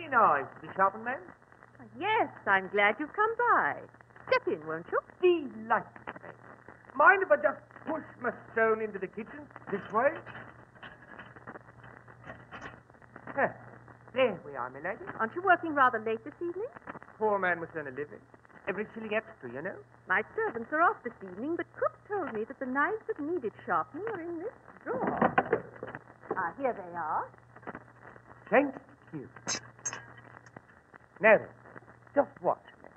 knives to be sharpened, ma'am? Yes, I'm glad you've come by. Step in, won't you? Delightful, ma'am. Mind if I just push my stone into the kitchen? This way? There we are, my lady. Aren't you working rather late this evening? Poor man must earn a living. Every shilling extra, you know. My servants are off this evening, but Cook told me that the knives that needed sharpening are in this drawer. Here they are. Thank you. Now then, just watch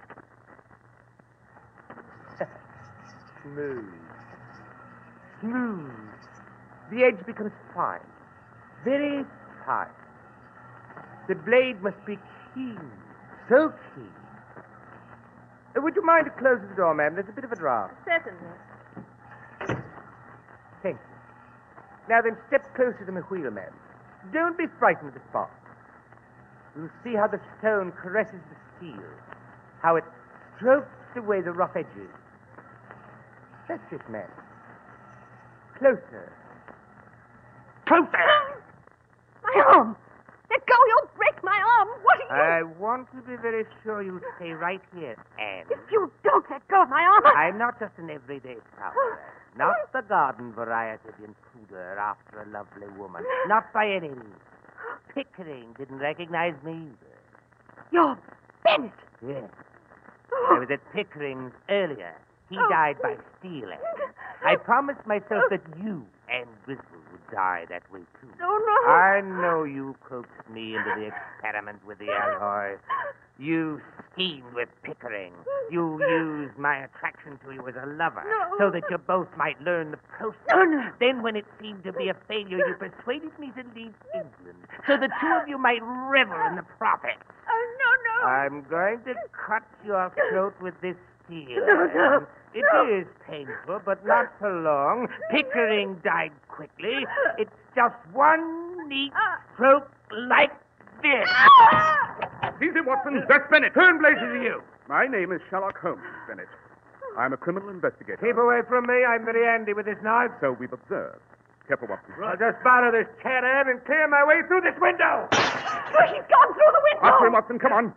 me. Smooth. Smooth. The edge becomes fine. Very fine. The blade must be keen. So keen. Would you mind to close the door, ma'am? There's a bit of a draft. Certainly. Thank you. Now then, step closer to my wheel, ma'am. Don't be frightened of the spot. You'll see how the stone caresses the steel, how it strokes away the rough edges. That's it, ma'am. Closer. Closer! My arm! Let go, you'll break my arm! What are you... I want to be very sure you stay right here, Anne. If you don't let go of my arm... I'm not just an everyday prowler. Not the garden variety of intruder after a lovely woman. Not by any means. Pickering didn't recognize me either. You're Bennett. Yes. I was at Pickering's earlier. He died by stealing. I promised myself that you and Griswold would die that way, too. No. I know you coaxed me into the experiment with the alloy. You schemed with Pickering. You used my attraction to you as a lover so that you both might learn the process. No. Then, when it seemed to be a failure, you persuaded me to leave England so the two of you might revel in the profits. No. I'm going to cut your throat with this steel. No. It is painful, but not for long. Pickering died quickly. It's just one neat stroke like this. Easy, Watson. That's Bennett. Who in blazes are you? My name is Sherlock Holmes, Bennett. I'm a criminal investigator. Keep away from me. I'm very handy with this knife. So we've observed. Careful, Watson. I'll just borrow this chair, Anne, and clear my way through this window. He's gone through the window! After him, Watson. Come on.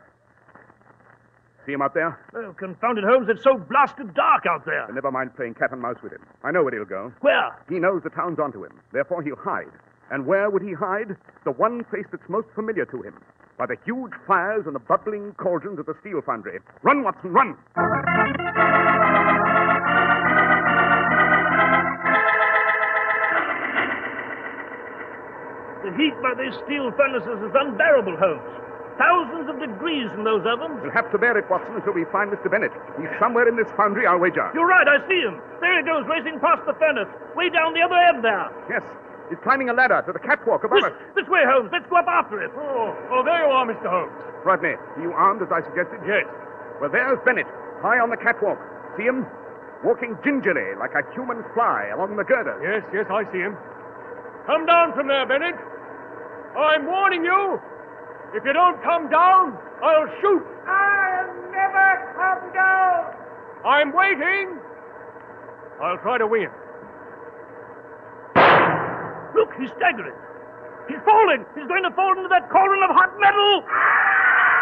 See him out there? Oh, confounded Holmes, it's so blasted dark out there. But never mind playing cat and mouse with him. I know where he'll go. Where? He knows the town's onto him. Therefore, he'll hide. And where would he hide? The one place that's most familiar to him. By the huge fires and the bubbling cauldrons of the steel foundry. Run, Watson, run! The heat by these steel furnaces is unbearable, Holmes. Thousands of degrees in those ovens. We'll have to bear it, Watson, until we find Mr. Bennett. He's somewhere in this foundry, I'll wager. You're right, I see him. There he goes, racing past the furnace, way down the other end there. Yes, he's climbing a ladder to the catwalk above us. This way, Holmes. Let's go up after him. Oh, there you are, Mr. Holmes. Rodney, are you armed as I suggested? Yes. Well, there's Bennett, high on the catwalk. See him? Walking gingerly like a human fly along the girder. Yes, I see him. Come down from there, Bennett. I'm warning you. If you don't come down, I'll shoot. I'll never come down. I'm waiting. I'll try to win. Look, he's staggering. He's falling. He's going to fall into that cauldron of hot metal.